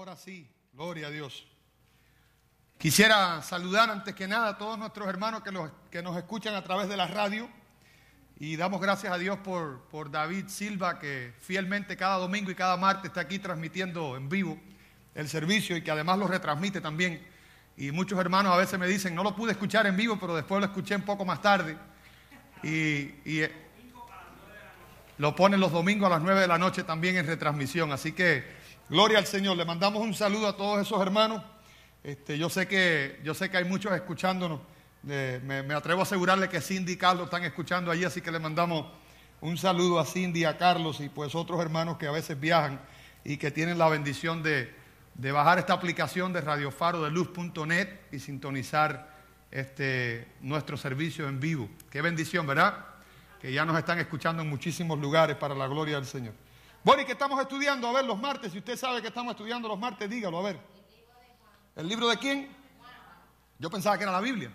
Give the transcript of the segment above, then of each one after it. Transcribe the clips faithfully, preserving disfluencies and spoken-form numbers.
Ahora sí, gloria a Dios. Quisiera saludar antes que nada a todos nuestros hermanos que, los, que nos escuchan a través de la radio y damos gracias a Dios por, por David Silva, que fielmente cada domingo y cada martes está aquí transmitiendo en vivo el servicio y que además lo retransmite también. Y muchos hermanos a veces me dicen, no lo pude escuchar en vivo, pero después lo escuché un poco más tarde. Y, y lo ponen los domingos a las nueve de la noche también en retransmisión. Así que, gloria al Señor. Le mandamos un saludo a todos esos hermanos. Este, yo sé que, yo sé que hay muchos escuchándonos. Eh, me, me atrevo a asegurarle que Cindy y Carlos están escuchando allí, así que le mandamos un saludo a Cindy, a Carlos y pues otros hermanos que a veces viajan y que tienen la bendición de, de bajar esta aplicación de Radio Faro de Luz punto net y sintonizar este, nuestro servicio en vivo. Qué bendición, ¿verdad? Que ya nos están escuchando en muchísimos lugares para la gloria del Señor. Bueno, ¿y qué estamos estudiando? A ver, los martes. Si usted sabe que estamos estudiando los martes, dígalo, a ver. ¿El libro de quién? Yo pensaba que era la Biblia.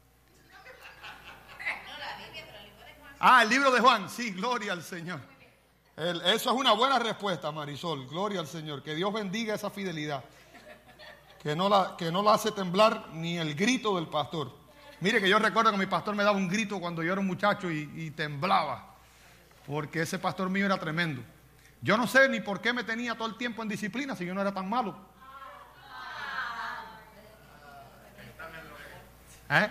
Ah, el libro de Juan. Sí, gloria al Señor. El, eso es una buena respuesta, Marisol. Gloria al Señor. Que Dios bendiga esa fidelidad. Que no la, que no la hace temblar ni el grito del pastor. Mire que yo recuerdo que mi pastor me daba un grito cuando yo era un muchacho y, y temblaba. Porque ese pastor mío era tremendo. Yo no sé ni por qué me tenía todo el tiempo en disciplina si yo no era tan malo. ¿Eh?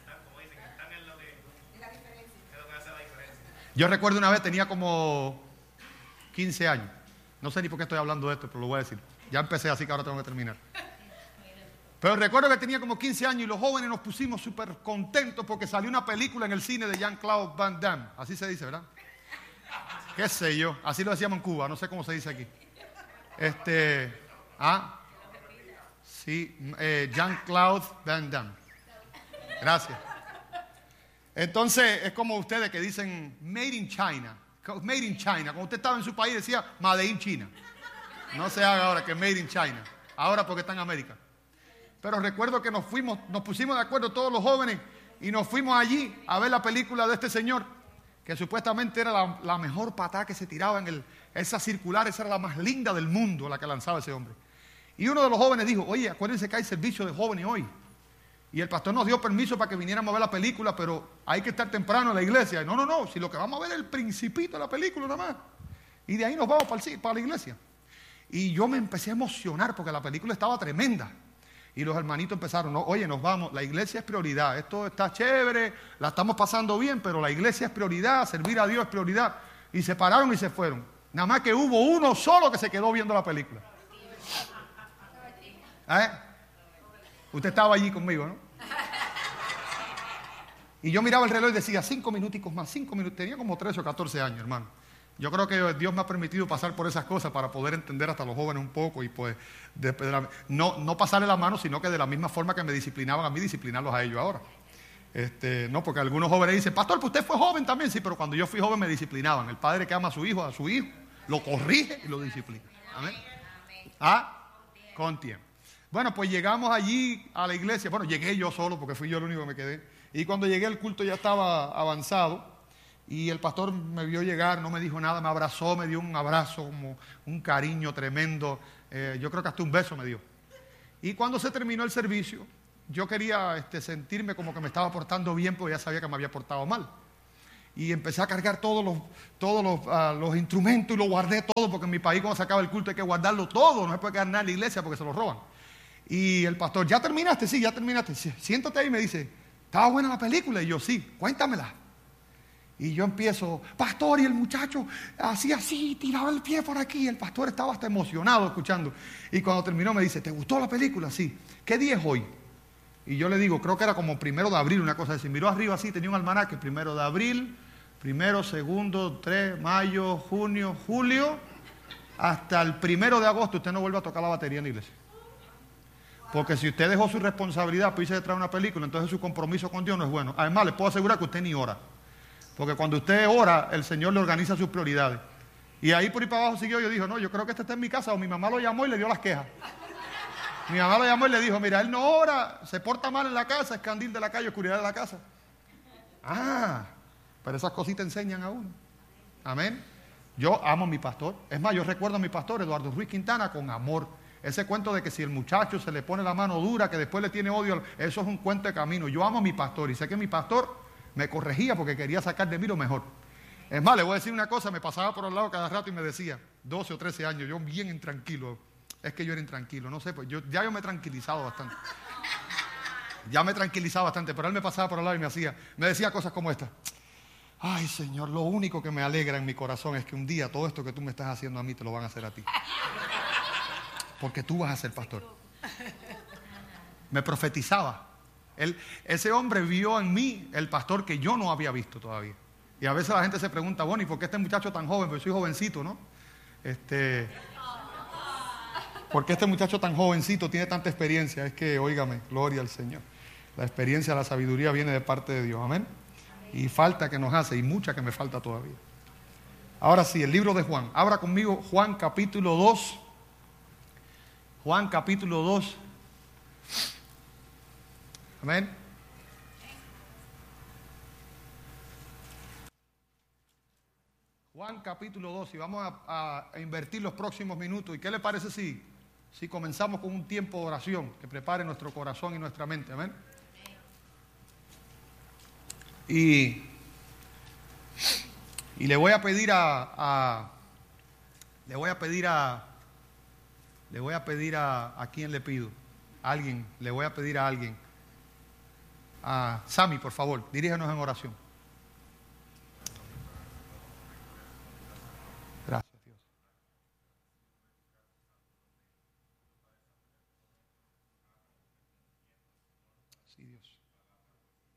Yo recuerdo una vez, tenía como quince años. No sé ni por qué estoy hablando de esto, pero lo voy a decir. Ya empecé, así que ahora tengo que terminar. Pero recuerdo que tenía como quince años y los jóvenes nos pusimos súper contentos porque salió una película en el cine de Jean-Claude Van Damme. Así se dice, ¿verdad? ¿Qué sé yo? Así lo decíamos en Cuba, no sé cómo se dice aquí. Este, ah, sí, eh, Jean-Claude Van Damme. Gracias. Entonces, es como ustedes que dicen Made in China. Made in China. Cuando usted estaba en su país decía Made in China. No se haga ahora que Made in China. Ahora porque está en América. Pero recuerdo que nos fuimos, nos pusimos de acuerdo todos los jóvenes y nos fuimos allí a ver la película de este señor, que supuestamente era la, la mejor patada que se tiraba en el, esa circular, esa era la más linda del mundo, la que lanzaba ese hombre. Y uno de los jóvenes dijo, oye, acuérdense que hay servicio de jóvenes hoy. Y el pastor nos dio permiso para que viniéramos a ver la película, pero hay que estar temprano en la iglesia. No, no, no, si lo que vamos a ver es el principito de la película nada más. Y de ahí nos vamos para, el, para la iglesia. Y yo me empecé a emocionar porque la película estaba tremenda. Y los hermanitos empezaron, no, oye, nos vamos, la iglesia es prioridad, esto está chévere, la estamos pasando bien, pero la iglesia es prioridad, servir a Dios es prioridad. Y se pararon y se fueron. Nada más que hubo uno solo que se quedó viendo la película. ¿Eh? Usted estaba allí conmigo, ¿no? Y yo miraba el reloj y decía, cinco minuticos más, cinco minutos. Tenía como trece o catorce años, hermano. Yo creo que Dios me ha permitido pasar por esas cosas para poder entender hasta los jóvenes un poco y pues, de, de la, no, no pasarle la mano, sino que de la misma forma que me disciplinaban a mí, disciplinarlos a ellos ahora. Este, no, porque algunos jóvenes dicen, pastor, pues usted fue joven también. Sí, pero cuando yo fui joven me disciplinaban. El padre que ama a su hijo, a su hijo, lo corrige y lo disciplina. Amén. Ah, con tiempo. Bueno, pues llegamos allí a la iglesia. Bueno, llegué yo solo porque fui yo el único que me quedé. Y cuando llegué el culto ya estaba avanzado. Y el pastor me vio llegar, no me dijo nada, me abrazó, me dio un abrazo, como un cariño tremendo. Eh, yo creo que hasta un beso me dio. Y cuando se terminó el servicio, yo quería este, sentirme como que me estaba portando bien porque ya sabía que me había portado mal. Y empecé a cargar todos los, todos los, uh, los instrumentos y lo guardé todo porque en mi país cuando se acaba el culto hay que guardarlo todo, no se puede quedar nada en la iglesia porque se lo roban. Y el pastor, ¿ya terminaste? Sí, ya terminaste. Siéntate ahí y me dice, ¿estaba buena la película? Y yo, sí, cuéntamela. Y yo empiezo, pastor, y el muchacho hacía así, tiraba el pie por aquí. El pastor estaba hasta emocionado escuchando. Y cuando terminó me dice, ¿te gustó la película? Sí. ¿Qué día es hoy? Y yo le digo, creo que era como primero de abril, una cosa así. Miró arriba así, tenía un almanaque, primero de abril, primero, segundo, tres, mayo, junio, julio, hasta el primero de agosto usted no vuelve a tocar la batería en la iglesia. Porque si usted dejó su responsabilidad para irse detrás de una película, entonces su compromiso con Dios no es bueno. Además, le puedo asegurar que usted ni ora. Porque cuando usted ora, el Señor le organiza sus prioridades. Y ahí por ahí para abajo siguió, yo dije, no, yo creo que este está en mi casa. O mi mamá lo llamó y le dio las quejas. Mi mamá lo llamó y le dijo, mira, él no ora, se porta mal en la casa, es candil de la calle, oscuridad de la casa. Ah, pero esas cositas enseñan a uno. Amén. Yo amo a mi pastor. Es más, yo recuerdo a mi pastor, Eduardo Ruiz Quintana, con amor. Ese cuento de que si el muchacho se le pone la mano dura, que después le tiene odio, eso es un cuento de camino. Yo amo a mi pastor y sé que mi pastor me corregía porque quería sacar de mí lo mejor. Es más, le voy a decir una cosa, me pasaba por al lado cada rato y me decía, doce o trece años, yo bien intranquilo. Es que yo era intranquilo, no sé, pues yo, ya yo me he tranquilizado bastante. Ya me tranquilizaba bastante, pero él me pasaba por al lado y me hacía, me decía cosas como esta. Ay, Señor, lo único que me alegra en mi corazón es que un día todo esto que tú me estás haciendo a mí te lo van a hacer a ti. Porque tú vas a ser pastor. Me profetizaba. Él, ese hombre vio en mí el pastor que yo no había visto todavía. Y a veces la gente se pregunta, bueno, ¿y por qué este muchacho tan joven? Pues soy jovencito, ¿no? Este, ¿por qué este muchacho tan jovencito tiene tanta experiencia? Es que, óigame, gloria al Señor. La experiencia, la sabiduría viene de parte de Dios. Amén. Y falta que nos hace, y mucha que me falta todavía. Ahora sí, el libro de Juan. Abra conmigo Juan capítulo dos. Juan capítulo dos. Amén. Juan capítulo dos. Y vamos a, a invertir los próximos minutos. ¿Y qué le parece si, si comenzamos con un tiempo de oración que prepare nuestro corazón y nuestra mente? Amén. Y... Y le voy a pedir a, a le voy a pedir a, le voy a pedir a, ¿a quién le pido? A alguien, le voy a pedir a alguien. A Sammy, por favor, diríjanos en oración. Gracias, Dios. Sí, Dios.